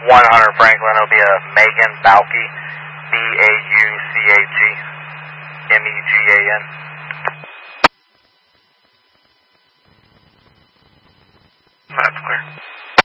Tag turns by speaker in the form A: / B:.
A: 100 Franklin, it'll be a Megan Bauche, Bauche, Megan.
B: That's clear.